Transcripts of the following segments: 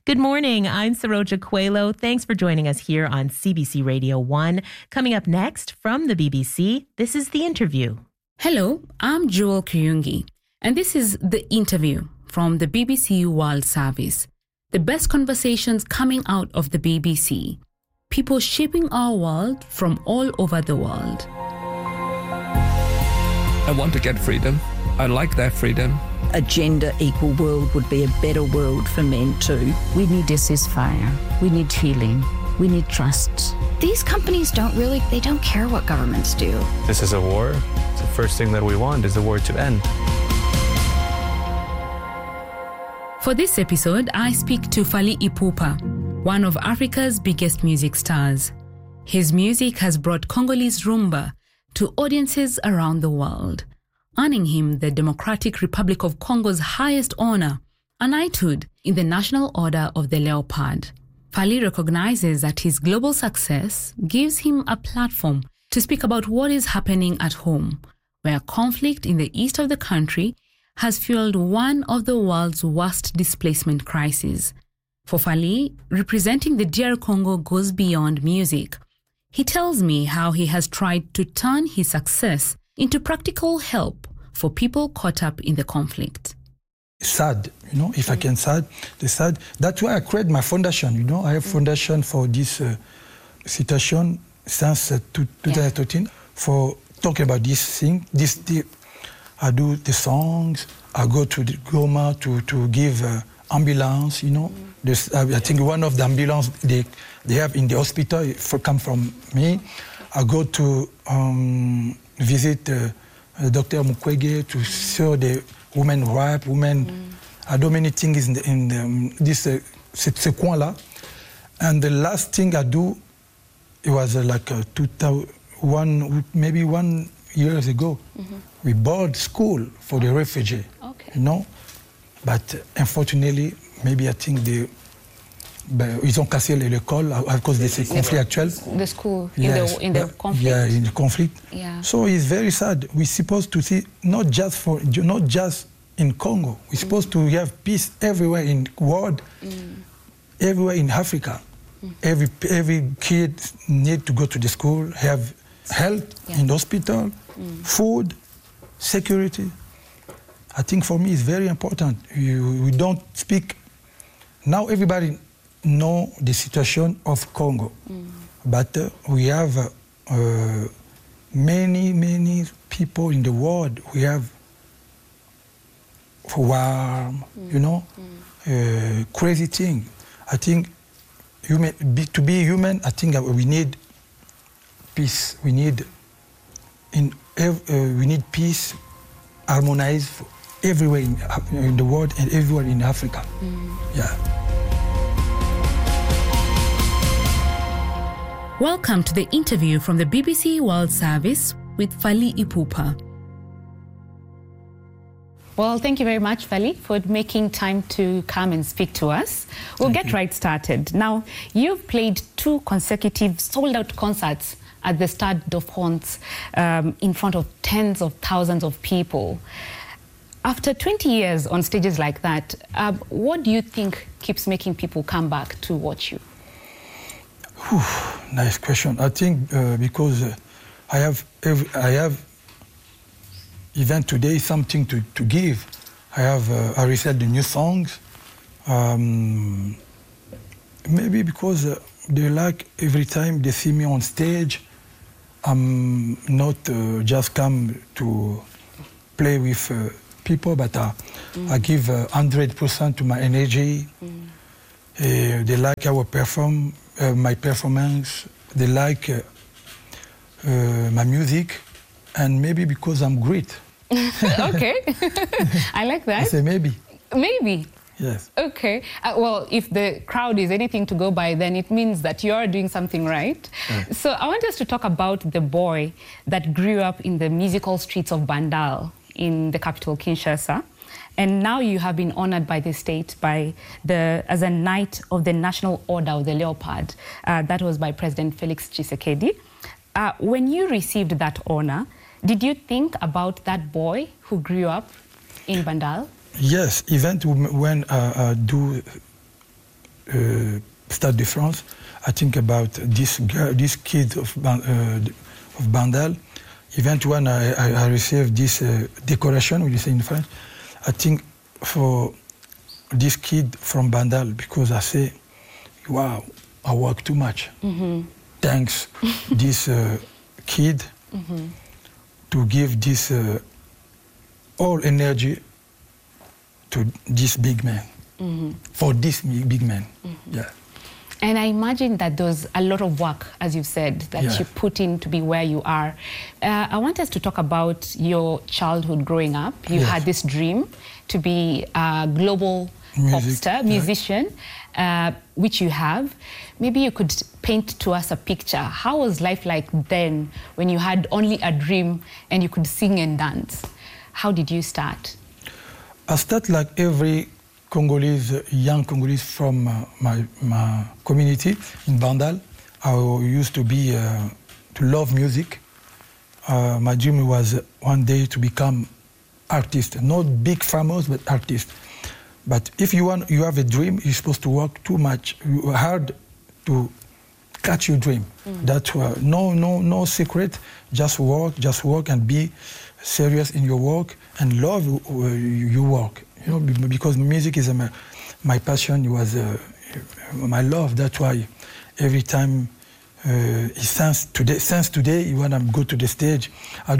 Good morning. I'm Saroja Coelho. Thanks for joining us here on CBC Radio 1. Coming up next from the BBC, this is The Interview. Hello, I'm Joel Kiyungi, and this is The Interview from the BBC World Service. The best conversations coming out of the BBC. People shaping our world from all over the world. I want to get freedom. I like that freedom. A gender-equal world would be a better world for men too. We need a ceasefire. We need healing. We need trust. These companies don't care what governments do. This is a war. The first thing that we want is the war to end. For this episode, I speak to Fally Ipupa, one of Africa's biggest music stars. His music has brought Congolese rumba to audiences around the world, earning him the Democratic Republic of Congo's highest honor, a knighthood in the National Order of the Leopard. Fally recognizes that his global success gives him a platform to speak about what is happening at home, where conflict in the east of the country has fueled one of the world's worst displacement crises. For Fally, representing the DR Congo goes beyond music. He tells me how he has tried to turn his success into practical help for people caught up in the conflict. Sad, if I can sad. That's why I created my foundation, I have foundation for this situation since 2013 for talking about this thing. I do the songs, I go to the Goma to give ambulance, I think one of the ambulance they have in the hospital come from me. I go to visit Dr. Mukwege to show the women rights, I do many things in this coin-là. And the last thing I do, it was maybe 1 year ago. We bought school for the refugee, But unfortunately, maybe I think ils ont cassé l'école à cause de ces conflits actuels. The school, yes. in the conflict. Yeah, in the conflict. Yeah. So it's very sad. We're supposed to see, not just in Congo, we're supposed to have peace everywhere in the world, everywhere in Africa. Every kid need to go to the school, have health in the hospital, food, security. I think for me it's very important. We don't speak. Now everybody know the situation of Congo, but we have many people in the world. We have war, crazy thing. I think to be human, I think we need peace. We need peace, harmonized everywhere in the world and everywhere in Africa. Yeah. Welcome to the interview from the BBC World Service with Fally Ipupa. Well, thank you very much, Fally, for making time to come and speak to us. We'll get right started. Now, you've played 2 consecutive sold-out concerts at the Stade de France in front of tens of thousands of people. After 20 years on stages like that, what do you think keeps making people come back to watch you? Nice question. I think because I have event today, something to give. I received the new songs. Maybe because they like every time they see me on stage, I'm not just come to play with people, but I give 100% to my energy. They like my performance. They like my music, and maybe because I'm great. Okay, I like that. I say maybe. Maybe. Yes. Okay. Well, if the crowd is anything to go by, then it means that you are doing something right. So I want us to talk about the boy that grew up in the musical streets of Bandal in the capital, Kinshasa. And now you have been honored by the state as a Knight of the National Order of the Leopard. That was by President Felix Tshisekedi. When you received that honor, did you think about that boy who grew up in Bandal? Yes, even when I do Stade de France. I think about this girl, this kid of Bandal. Even when I received this decoration, we say in French, I think for this kid from Bandal, because I say, wow, I work too much. Thanks this kid to give this all energy to this big man, for this big man. Yeah. And I imagine that there's a lot of work, as you said, that you put in to be where you are. I want us to talk about your childhood growing up. You had this dream to be a global pop star, musician, which you have. Maybe you could paint to us a picture. How was life like then when you had only a dream and you could sing and dance? How did you start? I started like every Congolese, young Congolese from my community in Bandal. I used to be, to love music. My dream was one day to become artist, not big famous, but artist. But if you have a dream, you're supposed to work too much, hard to catch your dream. That's no secret. Just work and be serious in your work and love your work. You know, because music is my passion. It was my love. That's why every time since today, when I go to the stage, I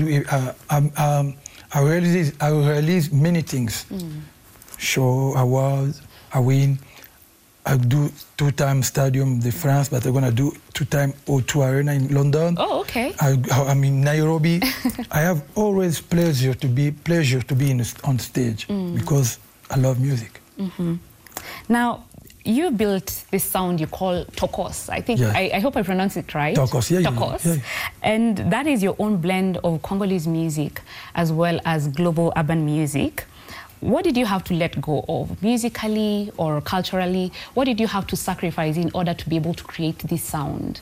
release many things. Show, awards, I win. I do 2-time Stadium de France, but I'm gonna do 2-time O2 Arena in London. Oh, okay. I'm in Nairobi. I have always pleasure to be on stage because I love music. Now, you built this sound you call Tokos. I think I hope I pronounce it right. Tokos, yeah. Tokos. Yeah. And that is your own blend of Congolese music as well as global urban music. What did you have to let go of, musically or culturally? What did you have to sacrifice in order to be able to create this sound?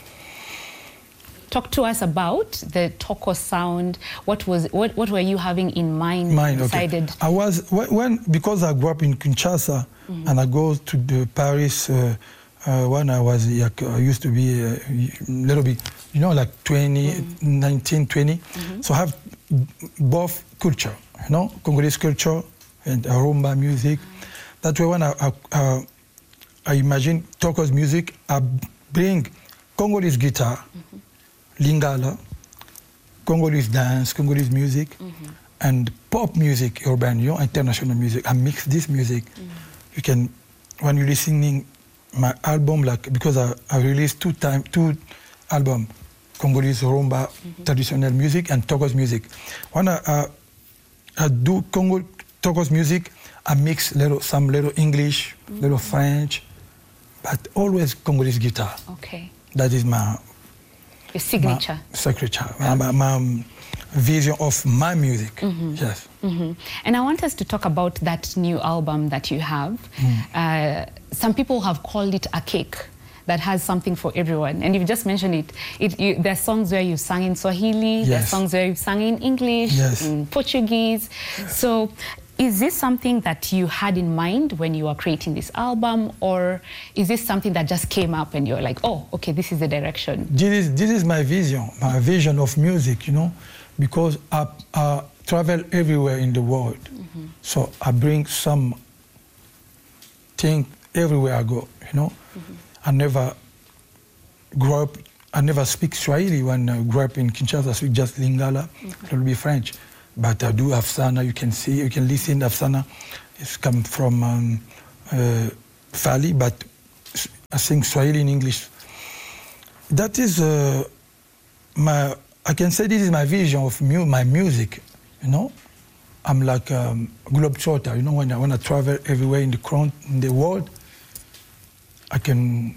Talk to us about the Tokos sound. What were you having in mind? Decided? Okay. I was because I grew up in Kinshasa and I go to the Paris when I was I used to be a little bit, like 19, 20. So I have both culture. Congolese culture and rumba music. That's why when I imagine Tokos music, I bring Congolese guitar, Lingala, Congolese dance, Congolese music, and pop music, urban, international music. I mix this music. You can, when you're listening my album, because I released two albums, Congolese rumba, traditional music, and Tokos music. When I do Tokos music, I mix some little English, little French, but always Congolese guitar. Okay. That is your signature. My vision of my music. Yes. And I want us to talk about that new album that you have. Some people have called it a cake that has something for everyone. And you've just mentioned it. There are songs where you sang in Swahili, there are songs where you sang in English, in Portuguese. So is this something that you had in mind when you were creating this album, or is this something that just came up and you're like, oh, okay, this is the direction? This is my vision of music, because I travel everywhere in the world. So I bring some thing everywhere I go, I never grew up, I never speak Swahili. When I grew up in Kinshasa, I speak just Lingala, a little bit French. But I do Afsana, you can listen Afsana. It's come from Fali, but I sing Swahili in English. That is I can say this is my vision of my music, I'm like a globetrotter, when I travel everywhere in the world, I can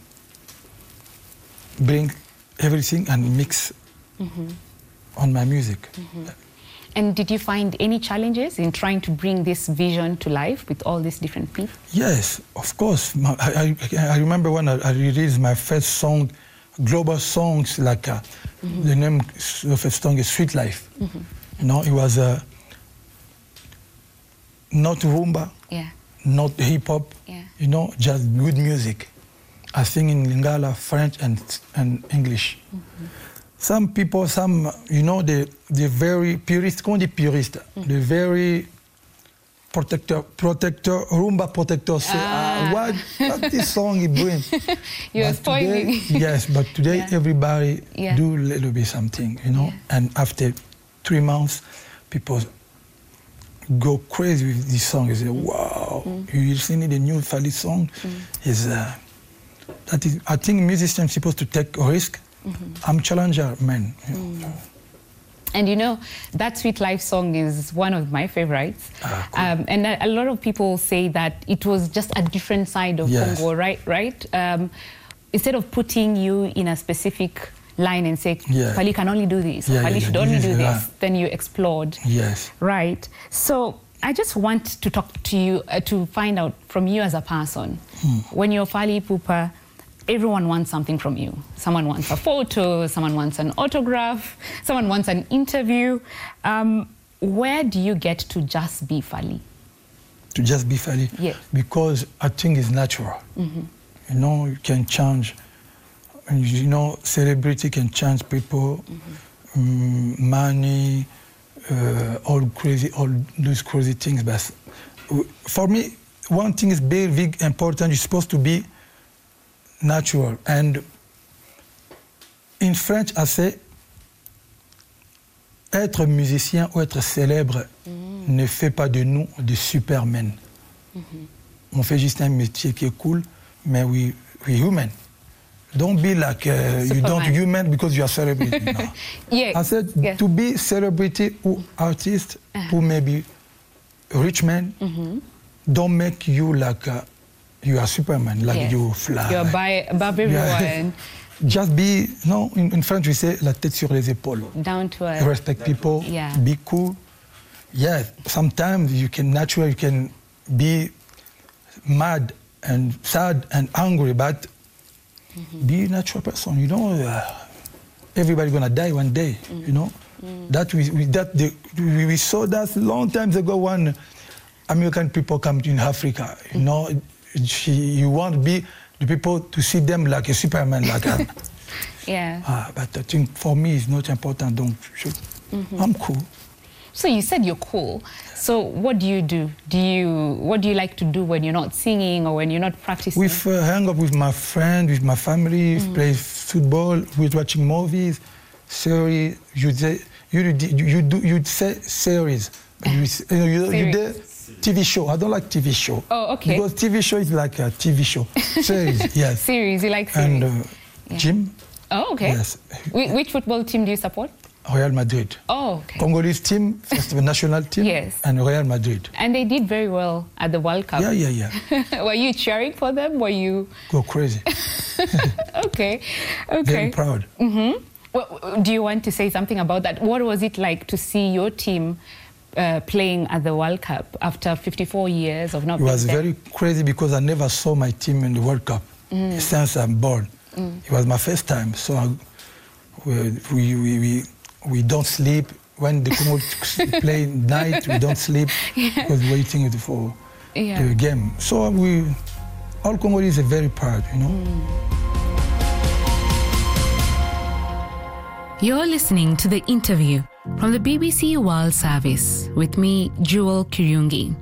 bring everything and mix on my music. And did you find any challenges in trying to bring this vision to life with all these different people? Yes, of course. I remember when I released my first song, global songs, like the name of the song is Sweet Life. It was not rumba, not hip-hop. you know, just good music. I sing in Lingala, French, and English. Some people, you know, they're very purist, qu'on dit puriste, they're very protector, rumba protector, say, what this song is doing? You're spoiling. Yes, but today everybody do a little bit something, you know, and after 3 months, people go crazy with this song. You say, wow, you listening to the new Fally song? That is, I think musicians are supposed to take a risk. I'm challenger, man. You know. And you know, that Sweet Life song is one of my favorites. Cool. And a lot of people say that it was just a different side of Congo, right? Instead of putting you in a specific line and say, Fally can only do this, Fally should only do this, then you explored. Yes. Right. So I just want to talk to you, to find out from you as a person, when you're Fally Ipupa, everyone wants something from you. Someone wants a photo, someone wants an autograph, someone wants an interview. Where do you get to just be Fally? To just be Fally? Yes. Because I think it's natural. You know, you can change. You know, celebrity can change people, money, all those crazy things. But for me, one thing is big, important. You're supposed to be natural. And in French, I say, être musicien ou être célèbre ne fait pas de nous des supermen. On fait juste un métier qui est cool, mais we human. Don't be like you don't human because you are celebrity. No. I said to be celebrity or artist who maybe rich man, don't make you like you are Superman, like you fly. You're above everyone. Just be, no, in French we say la tête sur les épaules. Down to earth. Respect people, be cool. Yeah, sometimes you can be mad and sad and angry, but be a natural person. You know, everybody's gonna die one day. You know, that we saw that long time ago when American people come in Africa. You know, you want to be the people to see them like a Superman, like a, but I think for me it's not important. I'm cool. So you said you're cool. So what do you do? What do you like to do when you're not singing or when you're not practicing? We hang up with my friends, with my family, play football, we're watching movies, series. You'd say series. You did TV show. I don't like TV show. Oh, okay. Because TV show is like a TV show. Series, yes. Series, you like series. And gym. Oh, okay. Yes. Which football team do you support? Real Madrid. Oh, okay. Congolese team, first the national team, and Real Madrid. And they did very well at the World Cup. Yeah. Were you cheering for them? Were you... Go crazy. Okay. Very proud. Well, do you want to say something about that? What was it like to see your team playing at the World Cup after 54 years of not being there? It was very crazy because I never saw my team in the World Cup since I'm born. It was my first time, so we don't sleep. When the Congo play night, we don't sleep because waiting for the game. So all Congolese are very proud, you know. You're listening to The Interview from the BBC World Service with me, Jewel Kirungi.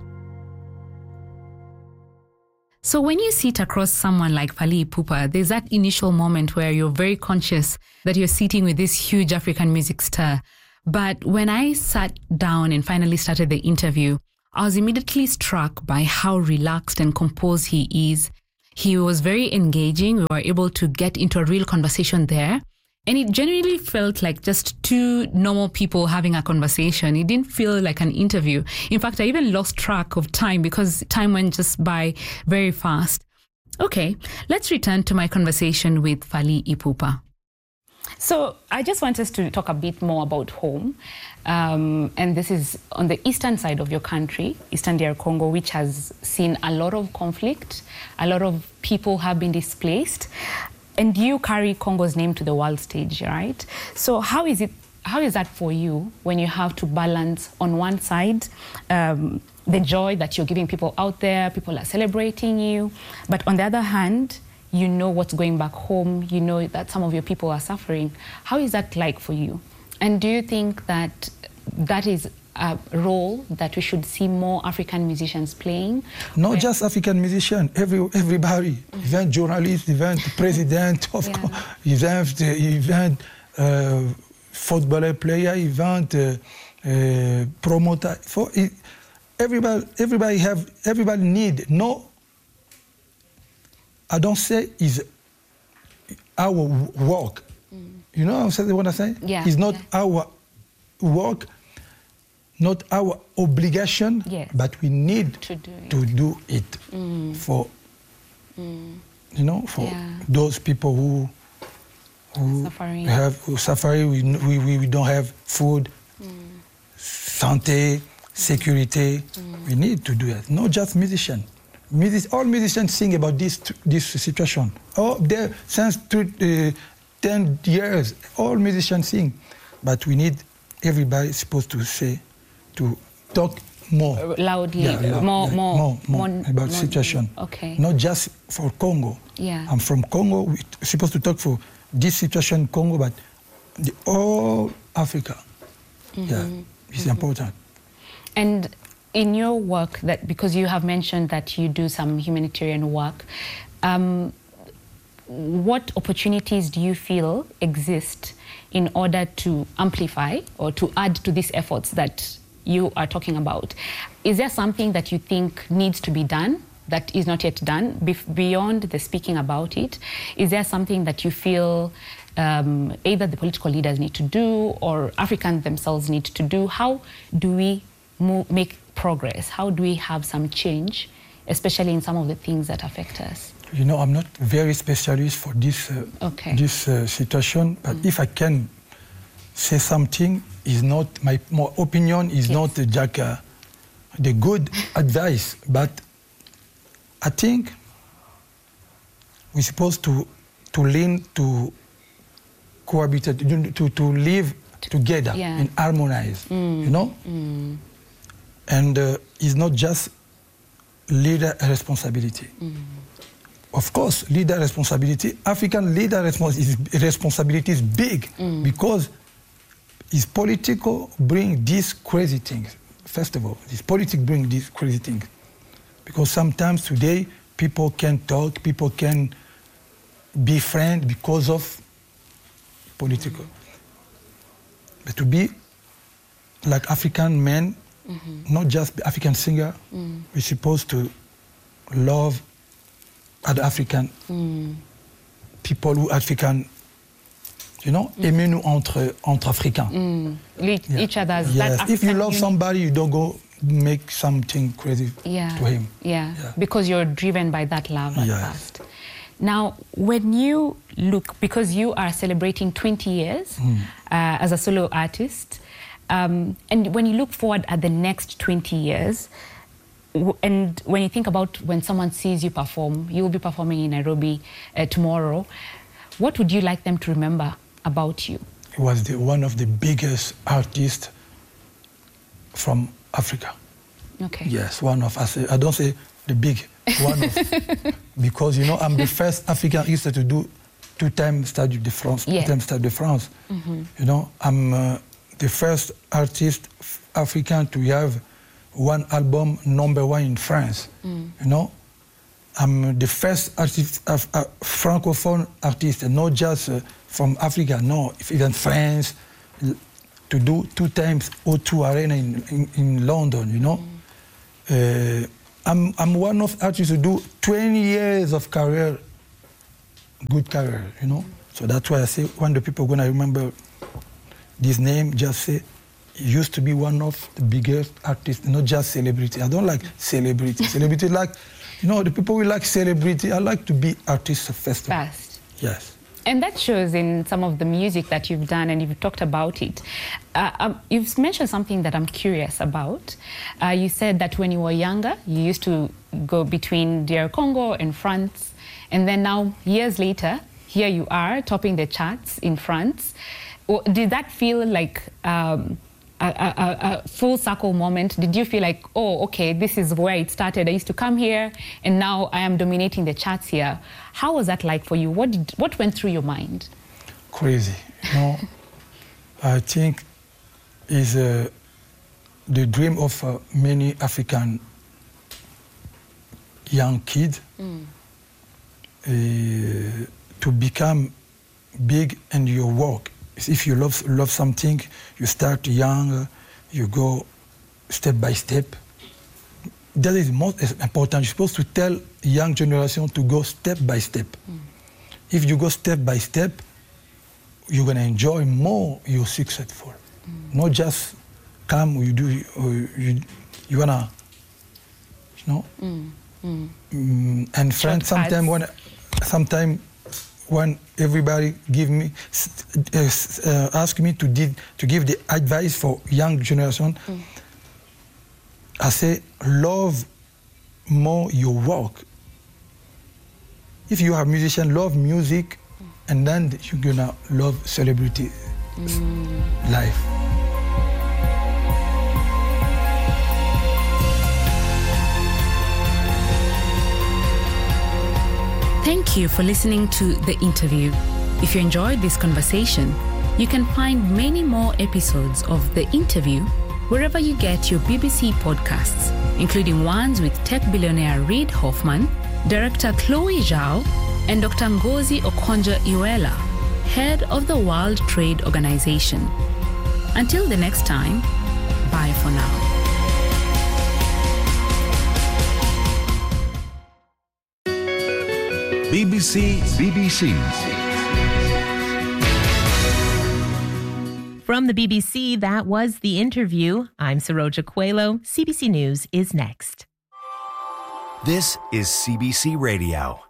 So when you sit across someone like Fally Ipupa, there's that initial moment where you're very conscious that you're sitting with this huge African music star. But when I sat down and finally started the interview, I was immediately struck by how relaxed and composed he is. He was very engaging. We were able to get into a real conversation there. And it genuinely felt like just two normal people having a conversation. It didn't feel like an interview. In fact, I even lost track of time because time went just by very fast. Okay, let's return to my conversation with Fally Ipupa. So I just want us to talk a bit more about home. And this is on the eastern side of your country, Eastern DR Congo, which has seen a lot of conflict. A lot of people have been displaced. And you carry Congo's name to the world stage, right? So how how is that for you when you have to balance on one side the joy that you're giving people out there, people are celebrating you, but on the other hand, you know what's going back home, you know that some of your people are suffering. How is that like for you? And do you think that that is a role that we should see more African musicians playing? Not just African musicians, everybody, even journalists, even president, of course, even footballer player, even promoter. Everybody need. No, I don't say is our work. You know what I'm saying? Yeah. It's not our work, not our obligation, but we need to do it for, you know, for those people who suffering. We don't have food, santé, security. We need to do it. Not just musicians. All musicians sing about this situation. Oh, there since 10 years, all musicians sing, but we need everybody supposed to say, to talk more loudly, more about situation. Okay. Not just for Congo. Yeah. I'm from Congo. We're supposed to talk for this situation in Congo, but all Africa. Yeah, it's important. And in your work, because you have mentioned that you do some humanitarian work, what opportunities do you feel exist in order to amplify or to add to these efforts that you are talking about? Is there something that you think needs to be done that is not yet done beyond the speaking about it? Is there something that you feel either the political leaders need to do or Africans themselves need to do? How do we make progress? How do we have some change, especially in some of the things that affect us? You know, I'm not very specialist for this situation, but if I can say something, is not my opinion is not the good advice, but I think we're supposed to learn to cohabit, to live together and harmonize, you know? And it's not just leader responsibility. Of course, leader responsibility, African leader responsibility is big because it's political bring these crazy things. First of all, this politics bring these crazy things. Because sometimes today, people can talk, people can be friends because of political. But to be like African men, not just African singer, we're supposed to love other African people who African, you know, aimez-nous entre Africains. Each other's. Yes. If you love somebody, you don't go make something crazy to him. Yeah, because you're driven by that love at first. Now, when you look, because you are celebrating 20 years as a solo artist, and when you look forward at the next 20 years, and when you think about when someone sees you perform, you will be performing in Nairobi tomorrow, what would you like them to remember about you? He was one of the biggest artists from Africa. Okay. Yes, one of us. I don't say the big, one of. Because, you know, I'm the first African artist to do two-time Stade de France, two-time Stade de France. You know, I'm the first artist African to have one album #1 in France. You know, I'm the first artist, francophone artist, not just from Africa, no, even France, to do 2 times O2 Arena in London, you know. I'm one of artists who do 20 years of career, good career, you know. So that's why I say when the people are going to remember this name, just say, used to be one of the biggest artists, not just celebrity. I don't like celebrity. Celebrity like, you know, the people who like celebrity, I like to be artists first. Yes. And that shows in some of the music that you've done, and you've talked about it. You've mentioned something that I'm curious about. You said that when you were younger, you used to go between DR Congo and France, and then now, years later, here you are, topping the charts in France. did that feel like a full circle moment? Did you feel like, oh, okay, this is where it started. I used to come here and now I am dominating the charts here. How was that like for you? What went through your mind? Crazy. No, I think is the dream of many African young kids to become big in your work. If you love something, you start young, you go step by step. That is most important. You're supposed to tell young generation to go step by step. If you go step by step, you're gonna enjoy more. You're successful. Not just come. You wanna, And friends, sometimes when everybody ask me to give the advice for young generation, I say love more your work. If you are a musician, love music, and then you're gonna love celebrity life. Thank you for listening to The Interview. If you enjoyed this conversation, you can find many more episodes of The Interview wherever you get your BBC podcasts, including ones with tech billionaire Reid Hoffman, director Chloe Zhao, and Dr. Ngozi Okonjo-Iweala, head of the World Trade Organization. Until the next time, bye for now. BBC. From the BBC, that was The Interview. I'm Saroja Coelho. CBC News is next. This is CBC Radio.